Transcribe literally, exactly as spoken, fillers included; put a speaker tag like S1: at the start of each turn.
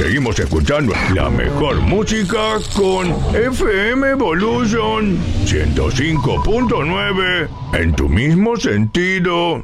S1: seguimos escuchando la mejor música con F M Evolution ciento cinco punto nueve en tu mismo sentido.